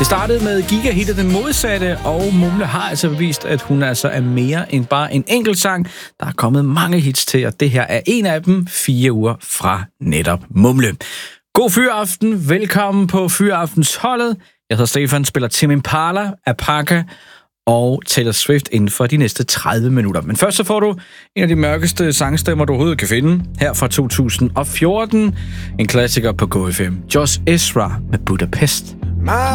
Det startede med Giga-hittet Det Modsatte, og Mumle har altså bevist, at hun altså er mere end bare en enkelt sang. Der er kommet mange hits til, og det her er en af dem, 4 uger fra netop Mumle. God fyraften, velkommen på Fyraftensholdet. Jeg hedder Stefan, spiller Tame Impala, Apaka og Taylor Swift inden for de næste 30 minutter. Men først så får du en af de mørkeste sangstemmer, du overhovedet kan finde, her fra 2014. En klassiker på KFM. Josh Ezra med Budapest.